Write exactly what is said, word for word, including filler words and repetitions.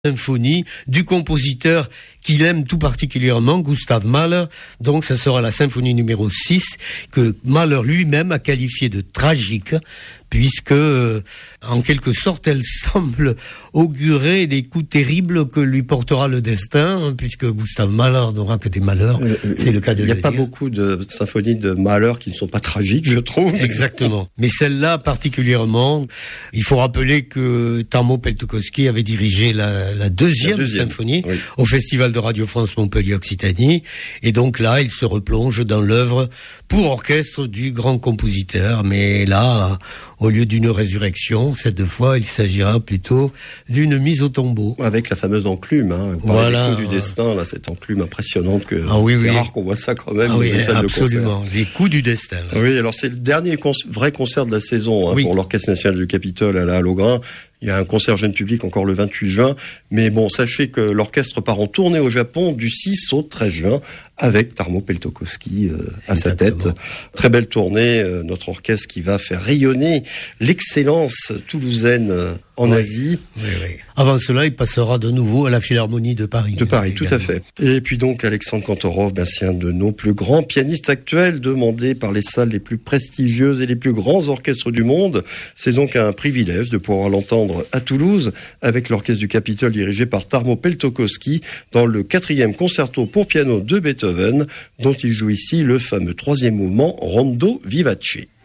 symphonie du compositeur qu'il aime tout particulièrement, Gustav Mahler. Donc ça sera la symphonie numéro six que Mahler lui-même a qualifiée de tragique, puisque euh, en quelque sorte elle semble augurer les coups terribles que lui portera le destin, hein, puisque Gustav Mahler n'aura que des malheurs. Euh, C'est le cas de le dire. Il n'y a pas beaucoup de symphonies de Mahler qui ne sont pas tragiques, je trouve. Exactement. Mais celle-là particulièrement, il faut rappeler que Tarmo Peltokoski avait dirigé la, la, deuxième, la deuxième symphonie oui. au Festival de Radio France Montpellier Occitanie, et donc là il se replonge dans l'œuvre pour orchestre du grand compositeur, mais là, au lieu d'une résurrection, cette fois, il s'agira plutôt d'une mise au tombeau. Avec la fameuse enclume, hein. Voilà. Les coups du destin, là, cette enclume impressionnante que ah oui, c'est oui. rare qu'on voit ça quand même ah dans oui, une salle absolument. de concert. Les coups du destin. Là. Oui, alors c'est le dernier con- vrai concert de la saison hein, oui. pour l'Orchestre National du Capitole à la Halle-Augrin. Il y a un concert jeune public encore le vingt-huit juin. Mais bon, sachez que l'orchestre part en tournée au Japon du six au treize juin avec Tarmo Peltokoski euh, à Exactement. sa tête. Très belle tournée, euh, notre orchestre qui va faire rayonner l'excellence toulousaine euh, en oui. Asie. Oui, oui. Avant cela, il passera de nouveau à la Philharmonie de Paris. De Paris, tout à fait. Et puis donc, Alexandre Kantorov, ben, c'est un de nos plus grands pianistes actuels, demandé par les salles les plus prestigieuses et les plus grands orchestres du monde. C'est donc un privilège de pouvoir l'entendre à Toulouse avec l'orchestre du Capitole dirigé par Tarmo Peltokoski dans le quatrième concerto pour piano de Beethoven, dont il joue ici le fameux troisième mouvement Rondo Vivace.